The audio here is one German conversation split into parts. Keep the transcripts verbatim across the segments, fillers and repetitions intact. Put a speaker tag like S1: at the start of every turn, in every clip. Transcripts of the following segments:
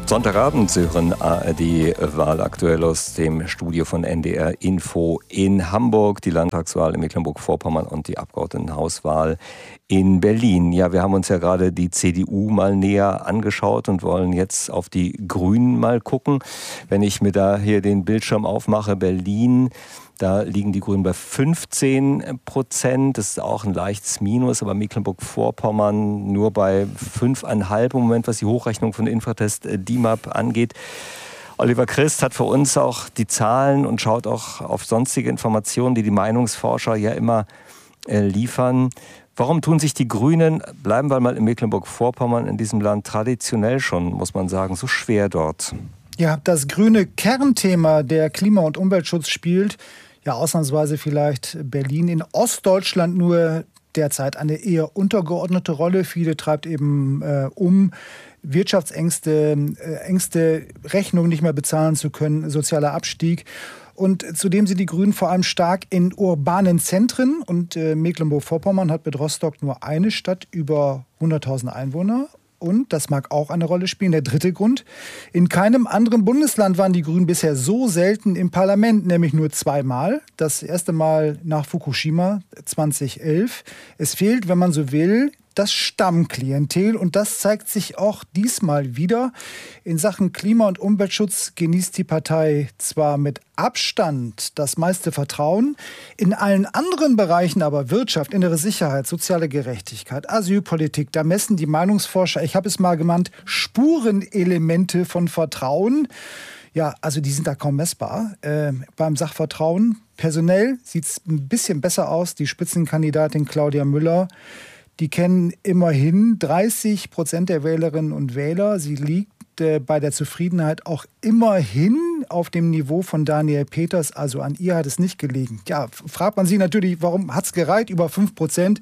S1: Sonntagabend, Sie hören A R D Wahlaktuell aus dem Studio von N D R Info in Hamburg, die Landtagswahl in Mecklenburg-Vorpommern und die Abgeordnetenhauswahl in Berlin. Ja, wir haben uns ja gerade die C D U mal näher angeschaut und wollen jetzt auf die Grünen mal gucken. Wenn ich mir da hier den Bildschirm aufmache, Berlin, da liegen die Grünen bei fünfzehn Prozent. Das ist auch ein leichtes Minus, aber Mecklenburg-Vorpommern nur bei fünf Komma fünf im Moment, was die Hochrechnung von Infratest D I M A P angeht. Oliver Christ hat für uns auch die Zahlen und schaut auch auf sonstige Informationen, die die Meinungsforscher ja immer äh, liefern. Warum tun sich die Grünen, bleiben wir mal in Mecklenburg-Vorpommern, in diesem Land traditionell schon, muss man sagen, so schwer dort?
S2: Ja, das grüne Kernthema, der Klima- und Umweltschutz, spielt ja ausnahmsweise vielleicht Berlin in Ostdeutschland nur derzeit eine eher untergeordnete Rolle. Viele treibt eben äh, um, Wirtschaftsängste, äh, Ängste, Rechnungen nicht mehr bezahlen zu können, sozialer Abstieg. Und zudem sind die Grünen vor allem stark in urbanen Zentren. Und äh, Mecklenburg-Vorpommern hat mit Rostock nur eine Stadt über hunderttausend Einwohner. Und, das mag auch eine Rolle spielen, der dritte Grund: In keinem anderen Bundesland waren die Grünen bisher so selten im Parlament, nämlich nur zweimal. Das erste Mal nach Fukushima zweitausendelf. Es fehlt, wenn man so will, das Stammklientel, und das zeigt sich auch diesmal wieder. In Sachen Klima- und Umweltschutz genießt die Partei zwar mit Abstand das meiste Vertrauen, in allen anderen Bereichen aber, Wirtschaft, innere Sicherheit, soziale Gerechtigkeit, Asylpolitik, da messen die Meinungsforscher, ich habe es mal genannt, Spurenelemente von Vertrauen. Ja, also die sind da kaum messbar. Äh, beim Sachvertrauen personell sieht es ein bisschen besser aus. Die Spitzenkandidatin Claudia Müller, die kennen immerhin dreißig Prozent der Wählerinnen und Wähler. Sie liegt äh, bei der Zufriedenheit auch immerhin auf dem Niveau von Daniel Peters. Also an ihr hat es nicht gelegen. Ja, fragt man sich natürlich, warum hat es gereicht? Über fünf Prozent.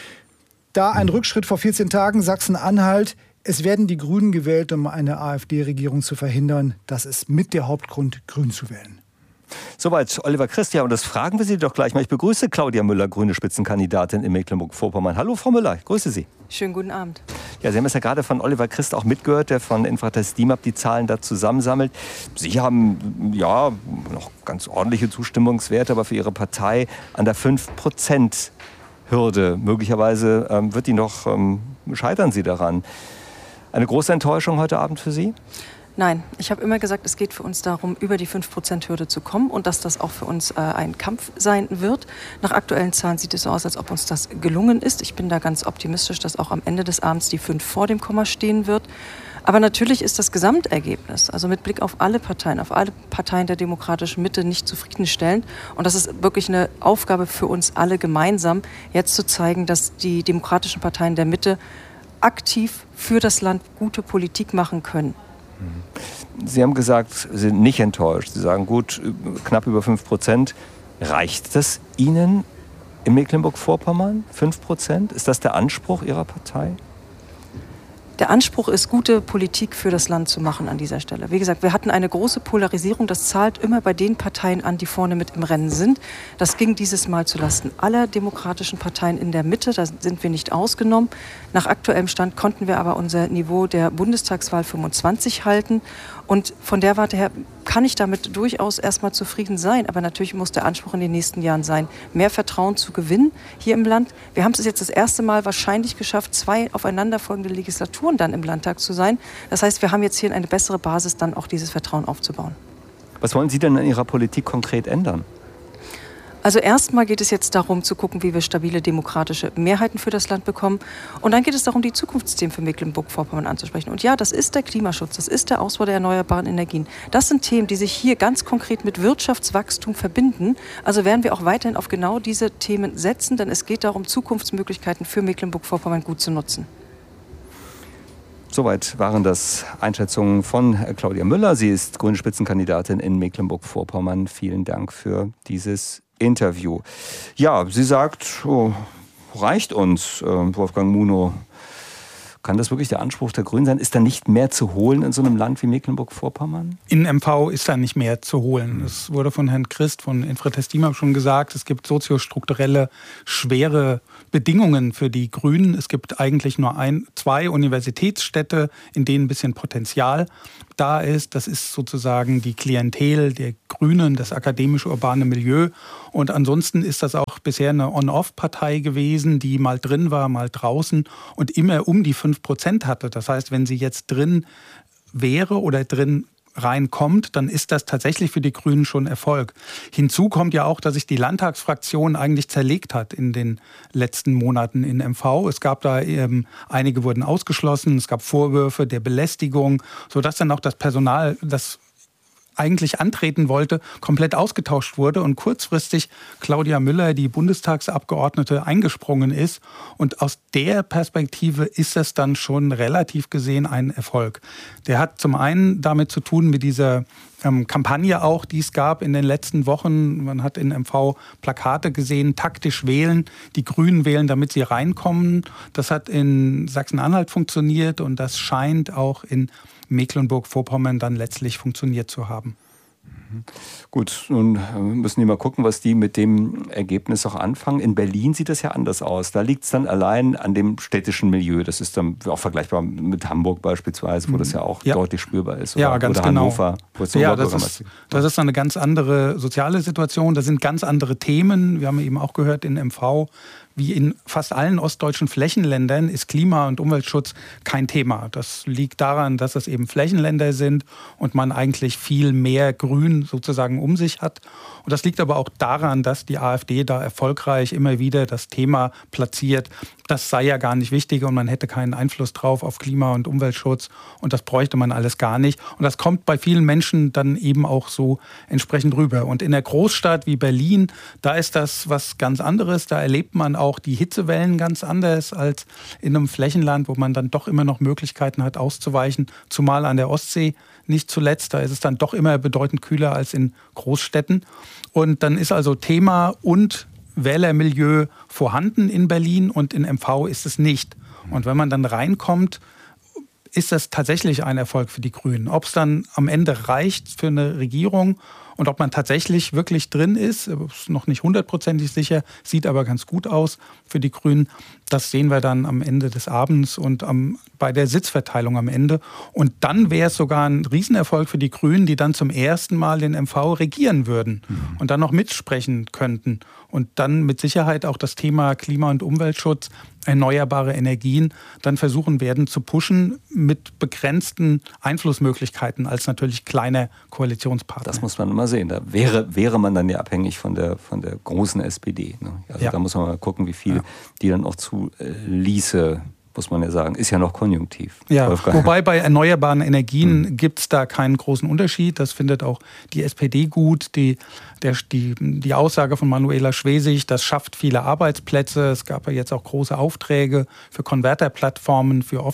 S2: Da ein Rückschritt vor vierzehn Tagen, Sachsen-Anhalt. Es werden die Grünen gewählt, um eine AfD-Regierung zu verhindern. Das ist mit der Hauptgrund, Grün zu wählen.
S1: Soweit Oliver Christ. Ja, und das fragen wir Sie doch gleich mal. Ich begrüße Claudia Müller, grüne Spitzenkandidatin in Mecklenburg-Vorpommern. Hallo, Frau Müller, ich grüße Sie.
S3: Schönen guten Abend.
S1: Ja, Sie haben es ja gerade von Oliver Christ auch mitgehört, der von Infratest D I M A P die Zahlen da zusammensammelt. Sie haben ja noch ganz ordentliche Zustimmungswerte, aber für Ihre Partei an der fünf Prozent Hürde. Möglicherweise ähm, wird die noch, ähm, scheitern Sie daran. Eine große Enttäuschung heute Abend für Sie?
S3: Nein, ich habe immer gesagt, es geht für uns darum, über die fünf Prozent Hürde zu kommen und dass das auch für uns äh, ein Kampf sein wird. Nach aktuellen Zahlen sieht es so aus, als ob uns das gelungen ist. Ich bin da ganz optimistisch, dass auch am Ende des Abends die fünf vor dem Komma stehen wird. Aber natürlich ist das Gesamtergebnis, also mit Blick auf alle Parteien, auf alle Parteien der demokratischen Mitte, nicht zufriedenstellend. Und das ist wirklich eine Aufgabe für uns alle gemeinsam, jetzt zu zeigen, dass die demokratischen Parteien der Mitte aktiv für das Land gute Politik machen können.
S1: Sie haben gesagt, Sie sind nicht enttäuscht. Sie sagen, gut, knapp über fünf Prozent. Reicht das Ihnen in Mecklenburg-Vorpommern? fünf Prozent? Ist das der Anspruch Ihrer Partei?
S3: Der Anspruch ist, gute Politik für das Land zu machen an dieser Stelle. Wie gesagt, wir hatten eine große Polarisierung. Das zahlt immer bei den Parteien an, die vorne mit im Rennen sind. Das ging dieses Mal zulasten aller demokratischen Parteien in der Mitte. Da sind wir nicht ausgenommen. Nach aktuellem Stand konnten wir aber unser Niveau der Bundestagswahl fünfundzwanzig halten. Und von der Warte her kann ich damit durchaus erstmal zufrieden sein. Aber natürlich muss der Anspruch in den nächsten Jahren sein, mehr Vertrauen zu gewinnen hier im Land. Wir haben es jetzt das erste Mal wahrscheinlich geschafft, zwei aufeinanderfolgende Legislaturen dann im Landtag zu sein. Das heißt, wir haben jetzt hier eine bessere Basis, dann auch dieses Vertrauen aufzubauen.
S1: Was wollen Sie denn in Ihrer Politik konkret ändern?
S3: Also erstmal geht es jetzt darum, zu gucken, wie wir stabile demokratische Mehrheiten für das Land bekommen. Und dann geht es darum, die Zukunftsthemen für Mecklenburg-Vorpommern anzusprechen. Und ja, das ist der Klimaschutz, das ist der Ausbau der erneuerbaren Energien. Das sind Themen, die sich hier ganz konkret mit Wirtschaftswachstum verbinden. Also werden wir auch weiterhin auf genau diese Themen setzen, denn es geht darum, Zukunftsmöglichkeiten für Mecklenburg-Vorpommern gut zu nutzen.
S1: Soweit waren das Einschätzungen von Claudia Müller. Sie ist grüne Spitzenkandidatin in Mecklenburg-Vorpommern. Vielen Dank für dieses Interview. Ja, sie sagt, oh, reicht uns, äh, Wolfgang Munow. Kann das wirklich der Anspruch der Grünen sein? Ist da nicht mehr zu holen in so einem Land wie Mecklenburg-Vorpommern?
S4: In M V ist da nicht mehr zu holen. Es wurde von Herrn Christ von Infratest DIMAP schon gesagt, es gibt soziostrukturelle, schwere Bedingungen für die Grünen. Es gibt eigentlich nur ein, zwei Universitätsstädte, in denen ein bisschen Potenzial da ist. Das ist sozusagen die Klientel der Grünen, das akademisch-urbane Milieu. Und ansonsten ist das auch bisher eine On-Off-Partei gewesen, die mal drin war, mal draußen und immer um die fünf Prozent hatte. Das heißt, wenn sie jetzt drin wäre oder drin reinkommt, dann ist das tatsächlich für die Grünen schon Erfolg. Hinzu kommt ja auch, dass sich die Landtagsfraktion eigentlich zerlegt hat in den letzten Monaten in M V. Es gab da, ähm, einige wurden ausgeschlossen, es gab Vorwürfe der Belästigung, sodass dann auch das Personal, das eigentlich antreten wollte, komplett ausgetauscht wurde und kurzfristig Claudia Müller, die Bundestagsabgeordnete, eingesprungen ist. Und aus der Perspektive ist das dann schon relativ gesehen ein Erfolg. Der hat zum einen damit zu tun mit dieser ähm, Kampagne auch, die es gab in den letzten Wochen. Man hat in M V Plakate gesehen, taktisch wählen, die Grünen wählen, damit sie reinkommen. Das hat in Sachsen-Anhalt funktioniert und das scheint auch in Mecklenburg-Vorpommern dann letztlich funktioniert zu haben.
S1: Gut, nun müssen wir mal gucken, was die mit dem Ergebnis auch anfangen. In Berlin sieht das ja anders aus. Da liegt es dann allein an dem städtischen Milieu. Das ist dann auch vergleichbar mit Hamburg beispielsweise, wo das ja auch ja. deutlich spürbar ist. Oder,
S4: ja, ganz
S1: oder
S4: genau.
S1: Hannover, wo es
S4: ja, das ist, das ist eine ganz andere soziale Situation. Das sind ganz andere Themen. Wir haben eben auch gehört in M V, wie in fast allen ostdeutschen Flächenländern ist Klima- und Umweltschutz kein Thema. Das liegt daran, dass es eben Flächenländer sind und man eigentlich viel mehr Grün sozusagen um sich hat. Und das liegt aber auch daran, dass die AfD da erfolgreich immer wieder das Thema platziert. Das sei ja gar nicht wichtig und man hätte keinen Einfluss drauf auf Klima- und Umweltschutz und das bräuchte man alles gar nicht. Und das kommt bei vielen Menschen dann eben auch so entsprechend rüber. Und in der Großstadt wie Berlin, da ist das was ganz anderes. Da erlebt man auch die Hitzewellen ganz anders als in einem Flächenland, wo man dann doch immer noch Möglichkeiten hat auszuweichen, zumal an der Ostsee nicht zuletzt. Da ist es dann doch immer bedeutend kühler als in Großstädten. Und dann ist also Thema und Wählermilieu vorhanden in Berlin und in M V ist es nicht. Und wenn man dann reinkommt, ist das tatsächlich ein Erfolg für die Grünen. Ob es dann am Ende reicht für eine Regierung und ob man tatsächlich wirklich drin ist, ist noch nicht hundertprozentig sicher, sieht aber ganz gut aus für die Grünen. Das sehen wir dann am Ende des Abends und am, bei der Sitzverteilung am Ende. Und dann wäre es sogar ein Riesenerfolg für die Grünen, die dann zum ersten Mal den M V regieren würden mhm. und dann noch mitsprechen könnten. Und dann mit Sicherheit auch das Thema Klima- und Umweltschutz, erneuerbare Energien dann versuchen werden zu pushen mit begrenzten Einflussmöglichkeiten als natürlich kleiner Koalitionspartner.
S1: Das muss man mal sehen. Da wäre, wäre man dann ja abhängig von der, von der großen S P D. Ne? Also ja. Da muss man mal gucken, wie viel ja. die dann auch zu äh, ließe, muss man ja sagen. Ist ja noch konjunktiv.
S4: Ja, wobei bei erneuerbaren Energien hm. gibt es da keinen großen Unterschied. Das findet auch die S P D gut. Die, der, die, die Aussage von Manuela Schwesig, das schafft viele Arbeitsplätze. Es gab ja jetzt auch große Aufträge für Konverterplattformen, für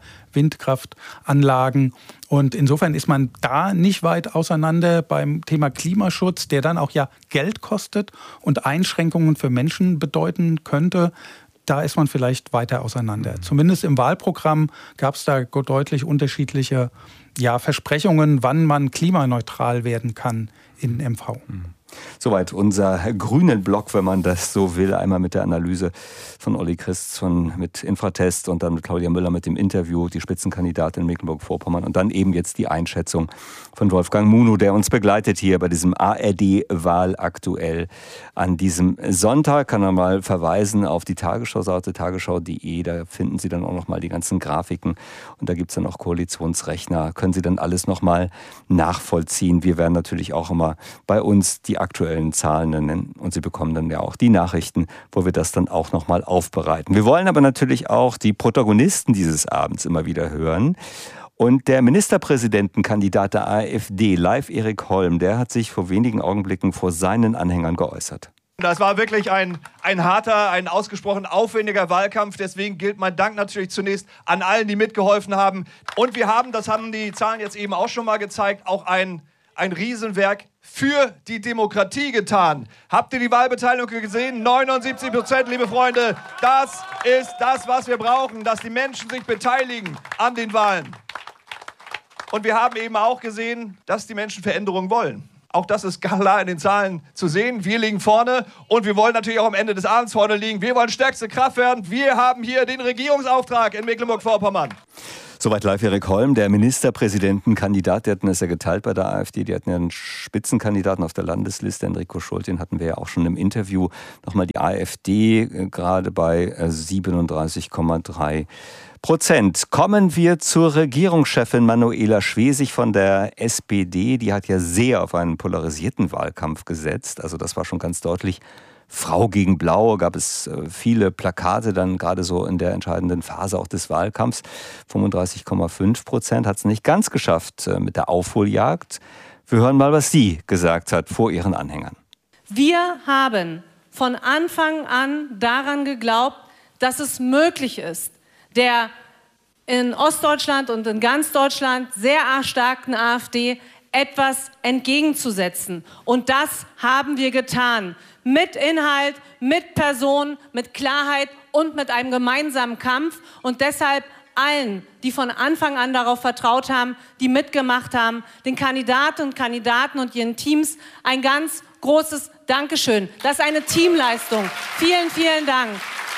S4: Offshore-Windkraftanlagen. Und insofern ist man da nicht weit auseinander beim Thema Klimaschutz, der dann auch ja Geld kostet und Einschränkungen für Menschen bedeuten könnte. Da ist man vielleicht weiter auseinander. Mhm. Zumindest im Wahlprogramm gab es da deutlich unterschiedliche ja, Versprechungen, wann man klimaneutral werden kann in M V.
S1: Mhm. Soweit unser grünen Block, wenn man das so will. Einmal mit der Analyse von Olli Christ von, mit Infratest und dann mit Claudia Müller mit dem Interview, die Spitzenkandidatin in Mecklenburg-Vorpommern und dann eben jetzt die Einschätzung von Wolfgang Munow, der uns begleitet hier bei diesem A R D-Wahl aktuell an diesem Sonntag. Kann er mal verweisen auf die Tagesschau-Seite tagesschau punkt de, da finden Sie dann auch noch mal die ganzen Grafiken und da gibt es dann auch Koalitionsrechner, können Sie dann alles noch mal nachvollziehen. Wir werden natürlich auch immer bei uns die aktuellen Zahlen nennen und Sie bekommen dann ja auch die Nachrichten, wo wir das dann auch nochmal aufbereiten. Wir wollen aber natürlich auch die Protagonisten dieses Abends immer wieder hören. Und der Ministerpräsidentenkandidat der AfD, Leif Erik Holm, der hat sich vor wenigen Augenblicken vor seinen Anhängern geäußert.
S5: Das war wirklich ein, ein harter, ein ausgesprochen aufwendiger Wahlkampf. Deswegen gilt mein Dank natürlich zunächst an allen, die mitgeholfen haben. Und wir haben, das haben die Zahlen jetzt eben auch schon mal gezeigt, auch ein, ein Riesenwerk für die Demokratie getan. Habt ihr die Wahlbeteiligung gesehen? neunundsiebzig Prozent, liebe Freunde. Das ist das, was wir brauchen, dass die Menschen sich beteiligen an den Wahlen. Und wir haben eben auch gesehen, dass die Menschen Veränderungen wollen. Auch das ist klar in den Zahlen zu sehen. Wir liegen vorne und wir wollen natürlich auch am Ende des Abends vorne liegen. Wir wollen stärkste Kraft werden. Wir haben hier den Regierungsauftrag in Mecklenburg-Vorpommern.
S1: Soweit live Erik Holm, der Ministerpräsidentenkandidat. Die hatten es ja geteilt bei der AfD. Die hatten ja einen Spitzenkandidaten auf der Landesliste, Enrico Schult. Den hatten wir ja auch schon im Interview. Nochmal die AfD gerade bei siebenunddreißig Komma drei Prozent. Kommen wir zur Regierungschefin Manuela Schwesig von der S P D. Die hat ja sehr auf einen polarisierten Wahlkampf gesetzt. Also das war schon ganz deutlich. Frau gegen Blau, gab es viele Plakate dann gerade so in der entscheidenden Phase auch des Wahlkampfs. fünfunddreißig Komma fünf Prozent hat es nicht ganz geschafft mit der Aufholjagd. Wir hören mal, was sie gesagt hat vor ihren Anhängern.
S6: Wir haben von Anfang an daran geglaubt, dass es möglich ist, der in Ostdeutschland und in ganz Deutschland sehr erstarkten AfD etwas entgegenzusetzen. Und das haben wir getan. Mit Inhalt, mit Person, mit Klarheit und mit einem gemeinsamen Kampf. Und deshalb allen, die von Anfang an darauf vertraut haben, die mitgemacht haben, den Kandidaten und Kandidaten und ihren Teams ein ganz großes Dankeschön. Das ist eine Teamleistung. Vielen, vielen Dank.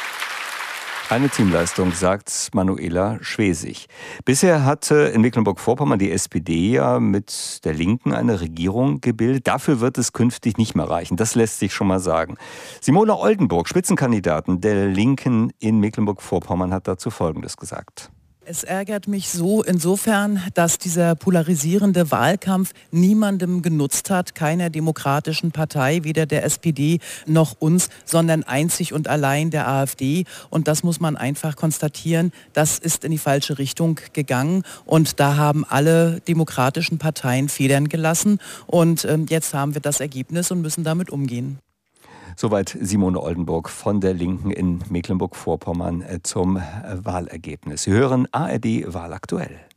S1: Eine Teamleistung, sagt Manuela Schwesig. Bisher hatte in Mecklenburg-Vorpommern die S P D ja mit der Linken eine Regierung gebildet. Dafür wird es künftig nicht mehr reichen. Das lässt sich schon mal sagen. Simone Oldenburg, Spitzenkandidatin der Linken in Mecklenburg-Vorpommern, hat dazu Folgendes gesagt.
S7: Es ärgert mich so insofern, dass dieser polarisierende Wahlkampf niemandem genutzt hat, keiner demokratischen Partei, weder der S P D noch uns, sondern einzig und allein der AfD. Und das muss man einfach konstatieren, das ist in die falsche Richtung gegangen. Und da haben alle demokratischen Parteien Federn gelassen. Und ähm, jetzt haben wir das Ergebnis und müssen damit umgehen.
S1: Soweit Simone Oldenburg von der Linken in Mecklenburg-Vorpommern zum Wahlergebnis. Sie hören A R D Wahlaktuell.